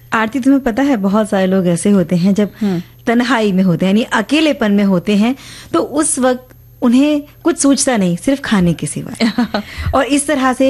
आरती, तुम्हें पता है बहुत सारे लोग ऐसे होते हैं जब तन्हाई में होते हैं, यानी अकेलेपन में होते हैं, तो उस वक्त उन्हें कुछ सूझता नहीं सिर्फ खाने के सिवा। और इस तरह से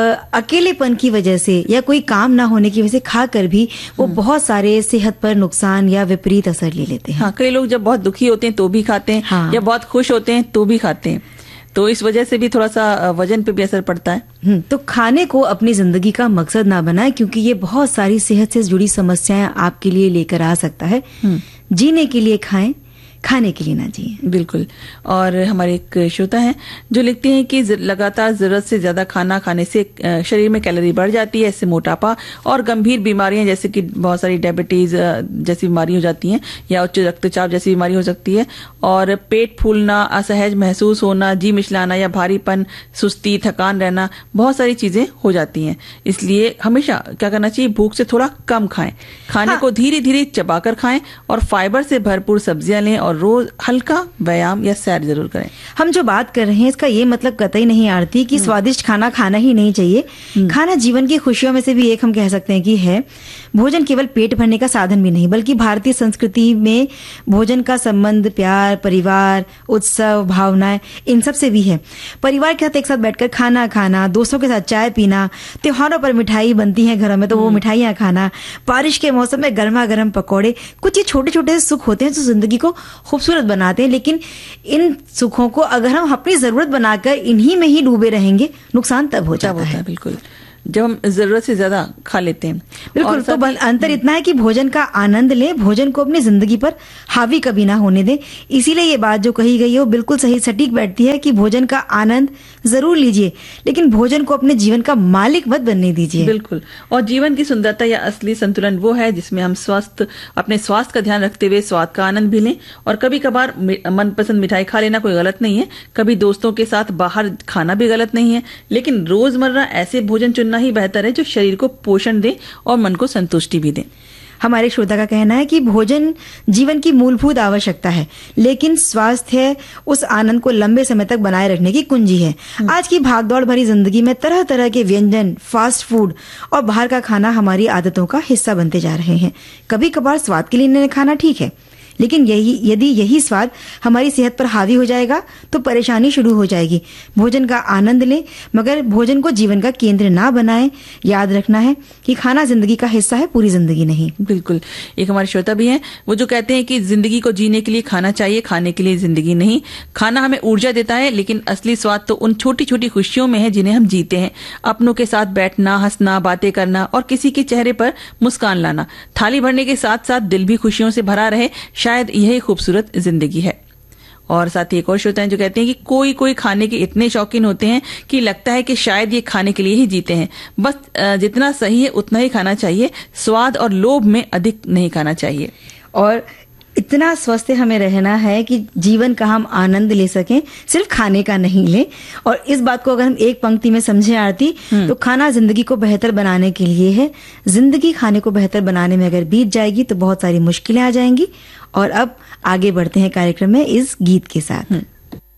अकेलेपन की वजह से या कोई काम ना होने की वजह से खाकर भी वो बहुत सारे सेहत पर नुकसान या विपरीत असर ले लेते हैं। हाँ, कई लोग जब बहुत दुखी होते हैं तो भी खाते हैं, हाँ। या बहुत खुश होते हैं तो भी खाते हैं, तो इस वजह से भी थोड़ा सा वजन पे भी असर पड़ता है। तो खाने को अपनी जिंदगी का मकसद ना बनाए, क्योंकि ये बहुत सारी सेहत से जुड़ी समस्याएं आपके लिए लेकर आ सकता है। जीने के लिए खाएं, खाने के लिए ना जिए। बिल्कुल। और हमारे एक श्रोता हैं जो लिखते हैं कि लगातार जरूरत से ज्यादा खाना खाने से शरीर में कैलोरी बढ़ जाती है, इससे मोटापा और गंभीर बीमारियां जैसे कि बहुत सारी डायबिटीज जैसी बीमारी हो जाती हैं, या उच्च रक्तचाप जैसी बीमारी हो सकती है, और पेट फूलना, असहज महसूस होना, जी मिचलाना या भारीपन, सुस्ती, थकान रहना, बहुत सारी चीजें हो जाती हैं। इसलिए हमेशा क्या करना चाहिए, भूख से थोड़ा कम खाएं, खाने को धीरे धीरे चबाकर खाएं और फाइबर से भरपूर सब्जियां लें और रोज हल्का व्यायाम या सैर जरूर करें। हम जो बात कर रहे हैं इसका ये मतलब कतई नहीं आरती कि स्वादिष्ट खाना खाना ही नहीं चाहिए। खाना जीवन की खुशियों में से भी एक हम कह सकते हैं कि है। भोजन केवल पेट भरने का साधन भी नहीं, बल्कि भारतीय संस्कृति में भोजन का संबंध प्यार, परिवार, उत्सव, भावनाएं, इन सब से भी है। परिवार के साथ एक साथ बैठकर खाना खाना, दोस्तों के साथ चाय पीना, त्योहारों पर मिठाई बनती है घरों में तो वो मिठाइयां खाना, बारिश के मौसम में गर्मा गर्म पकौड़े, कुछ ये छोटे छोटे सुख होते हैं जो जिंदगी को खूबसूरत बनाते हैं। लेकिन इन सुखों को अगर हम अपनी जरूरत बनाकर इन्हीं में ही डूबे रहेंगे, नुकसान तब हो जाता है। बिल्कुल, जब हम जरूरत से ज्यादा खा लेते हैं। बिल्कुल। तो अंतर इतना है कि भोजन का आनंद लें, भोजन को अपनी जिंदगी पर हावी कभी ना होने दें। इसीलिए ये बात जो कही गई है वो बिल्कुल सही सटीक बैठती है कि भोजन का आनंद जरूर लीजिए, लेकिन भोजन को अपने जीवन का मालिक मत बनने दीजिए। बिल्कुल। और जीवन की सुंदरता या असली संतुलन वो है जिसमें हम अपने स्वास्थ्य का ध्यान रखते हुए स्वाद का आनंद भी लें, और कभी कभार मनपसंद मिठाई खा लेना कोई गलत नहीं है, कभी दोस्तों के साथ बाहर खाना भी गलत नहीं है, लेकिन रोजमर्रा ऐसे भोजन चुनना ही बेहतर है जो शरीर को पोषण दे और मन को संतुष्टि भी दे। हमारे श्रोता का कहना है कि भोजन जीवन की मूलभूत आवश्यकता है, लेकिन स्वास्थ्य उस आनंद को लंबे समय तक बनाए रखने की कुंजी है। आज की भागदौड़ भरी जिंदगी में तरह तरह के व्यंजन, फास्ट फूड और बाहर का खाना हमारी आदतों का हिस्सा बनते जा रहे हैं। कभी कभार स्वाद के लिए खाना ठीक है, लेकिन यदि यही स्वाद हमारी सेहत पर हावी हो जाएगा तो परेशानी शुरू हो जाएगी। भोजन का आनंद लें, मगर भोजन को जीवन का केंद्र ना बनाएं। याद रखना है कि खाना जिंदगी का हिस्सा है, पूरी जिंदगी नहीं। बिल्कुल। एक हमारे श्रोता भी हैं वो जो कहते हैं कि जिंदगी को जीने के लिए खाना चाहिए, खाने के लिए जिंदगी नहीं। खाना हमें ऊर्जा देता है, लेकिन असली स्वाद तो उन छोटी छोटी खुशियों में है जिन्हें हम जीते हैं। अपनों के साथ बैठना, हंसना, बातें करना और किसी के चेहरे पर मुस्कान लाना। थाली भरने के साथ साथ दिल भी खुशियों से भरा रहे, शायद यही खूबसूरत जिंदगी है। और साथ ही एक और श्रोता हैं जो कहते हैं कि कोई कोई खाने के इतने शौकीन होते हैं कि लगता है कि शायद ये खाने के लिए ही जीते हैं। बस जितना सही है उतना ही खाना चाहिए, स्वाद और लोभ में अधिक नहीं खाना चाहिए। और इतना स्वस्थ हमें रहना है कि जीवन का हम आनंद ले सकें, सिर्फ खाने का नहीं ले। और इस बात को अगर हम एक पंक्ति में समझे आरती, तो खाना जिंदगी को बेहतर बनाने के लिए है। जिंदगी खाने को बेहतर बनाने में अगर बीत जाएगी तो बहुत सारी मुश्किलें आ जाएंगी। और अब आगे बढ़ते हैं कार्यक्रम में इस गीत के साथ।